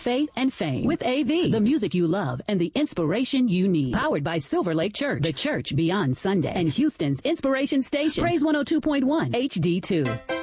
faith and fame with AV, the music you love and the inspiration you need. Powered by Silver Lake Church, the church beyond Sunday, and Houston's inspiration station, Praise 102.1 HD2.